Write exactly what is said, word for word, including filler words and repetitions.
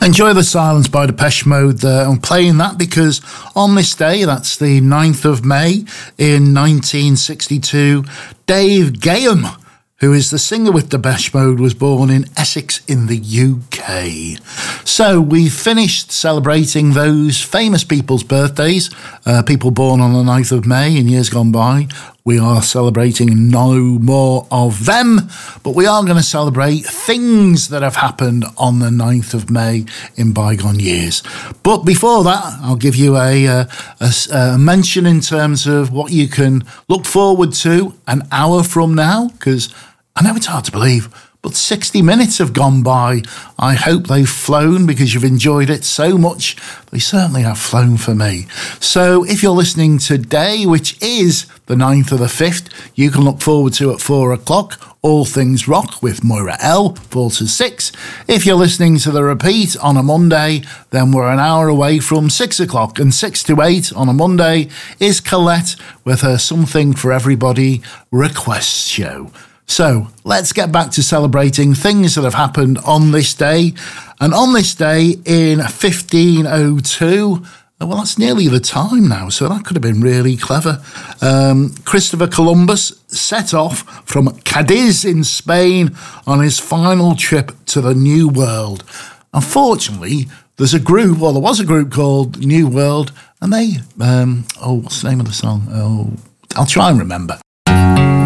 Enjoy the Silence by Depeche Mode there. I'm playing that because on this day, that's the ninth of May in nineteen sixty-two, Dave Gaham, who is the singer with Depeche Mode, was born in Essex in the U K. So we finished celebrating those famous people's birthdays, uh, people born on the ninth of May in years gone by. We are celebrating no more of them, but we are going to celebrate things that have happened on the ninth of May in bygone years. But before that, I'll give you a, a, a, a mention in terms of what you can look forward to an hour from now, because I know it's hard to believe, but sixty minutes have gone by. I hope they've flown because you've enjoyed it so much. They certainly have flown for me. So if you're listening today, which is the ninth of the fifth, you can look forward to at four o'clock, All Things Rock with Moira L, four to six. If you're listening to the repeat on a Monday, then we're an hour away from six o'clock. And six to eight on a Monday is Colette with her Something for Everybody request show. So let's get back to celebrating things that have happened on this day. And on this day in fifteen oh two, well, that's nearly the time now, so that could have been really clever. Um, Christopher Columbus set off from Cadiz in Spain on his final trip to the New World. Unfortunately, there's a group, well, there was a group called New World, and they, um, oh, what's the name of the song? Oh, I'll try and remember.